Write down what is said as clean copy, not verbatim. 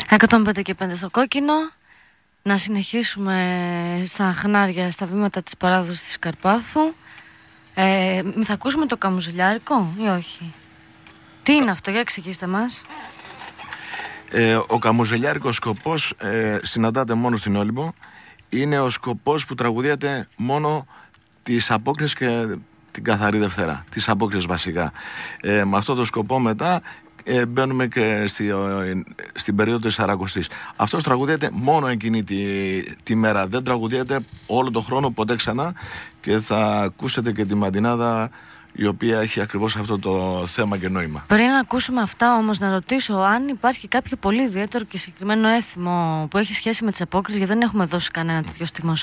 105 και 5 στο κόκκινο. Να συνεχίσουμε στα χνάρια, στα βήματα της παράδοσης της Καρπάθου. Θα ακούσουμε το καμουζελιάρικο ή όχι? Τι είναι αυτό, για εξηγήστε μας. Ο καμουζελιάρικος σκοπός συναντάται μόνο στην Όλυμπο. Είναι ο σκοπός που τραγουδίεται μόνο τις απόκριες και την καθαρή Δευτέρα. Τις απόκριες βασικά. Με αυτό το σκοπό μετά μπαίνουμε και στην περίοδο της Σαρακοστής. Αυτός τραγουδιέται μόνο εκείνη τη μέρα. Δεν τραγουδιέται όλο τον χρόνο ποτέ ξανά. Και θα ακούσετε και τη μαντινάδα, η οποία έχει ακριβώς αυτό το θέμα και νόημα. Πριν να ακούσουμε αυτά όμως, να ρωτήσω αν υπάρχει κάποιο πολύ ιδιαίτερο και συγκεκριμένο έθιμο που έχει σχέση με τις απόκριες, γιατί δεν έχουμε δώσει κανένα τέτοιο